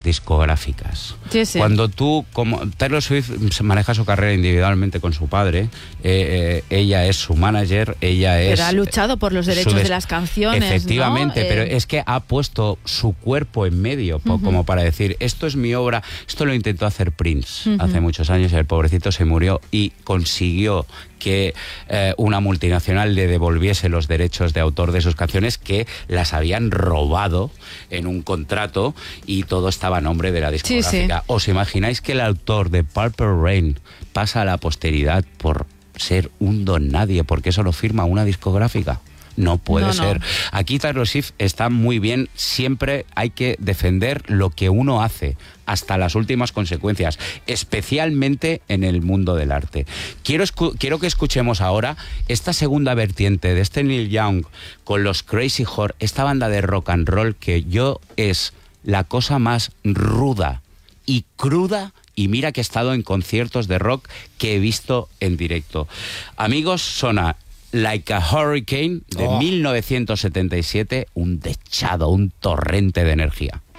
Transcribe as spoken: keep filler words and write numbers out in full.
discográficas. Sí, sí. Cuando tú, como Taylor Swift maneja su carrera individualmente con su padre, eh, eh, ella es su manager, ella es... Pero ha luchado por los derechos des... de las canciones, efectivamente, ¿no? pero Eh... es que ha puesto su cuerpo en medio, uh-huh. como para decir, esto es mi obra. Esto lo intentó hacer Prince uh-huh. hace muchos años y el pobrecito se murió y consiguió que eh, una multinacional le devolviese los derechos de autor de sus canciones que las habían robado en un contrato y todo estaba a nombre de la discográfica. Sí, sí. ¿Os imagináis que el autor de Purple Rain pasa a la posteridad por ser un don nadie porque eso lo firma una discográfica? No puede no, ser. No. Aquí Taylor Swift está muy bien. Siempre hay que defender lo que uno hace hasta las últimas consecuencias, especialmente en el mundo del arte. Quiero, escu- quiero que escuchemos ahora esta segunda vertiente de este Neil Young con los Crazy Horse, esta banda de rock and roll que yo es la cosa más ruda y cruda. Y mira que he estado en conciertos de rock que he visto en directo. Amigos, suena Like a Hurricane de oh. mil novecientos setenta y siete, un dechado, un torrente de energía.